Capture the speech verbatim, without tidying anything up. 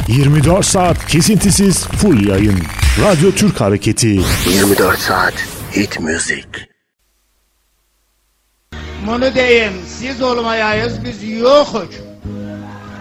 yirmi dört saat kesintisiz full yayın. Radyo Türk Hareketi. yirmi dört saat hit müzik. Bunu deyim, siz olmayayız, biz yokuz.